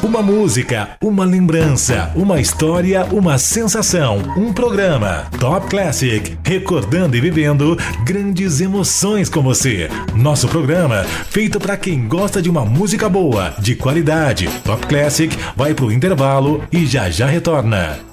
Uma música, uma lembrança, uma história, uma sensação, um programa. Top Classic, recordando e vivendo grandes emoções com você. Nosso programa, feito para quem gosta de uma música boa, de qualidade. Top Classic vai pro intervalo e já retorna.